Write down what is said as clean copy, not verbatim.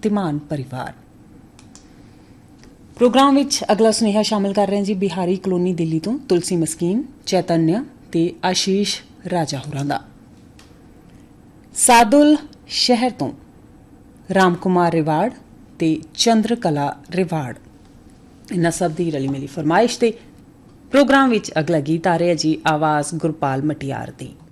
ਸ਼ਕਤੀਮਾਨ ਪਰਿਵਾਰ। प्रोग्राम विच अगला सुनेहा शामिल कर रहे हैं जी बिहारी कलोनी दिल्ली तो तुलसी मस्कीन, चैतन्य ते आशीष राजा होरां दा। सादुल शहर तो राम कुमार रिवाड़ ते चंद्रकला रिवाड़, इन्हां सब दी रली मिली फरमाइश ते प्रोग्राम विच अगला गीत आ रहा है जी आवाज़ गुरपाल मटियार दी।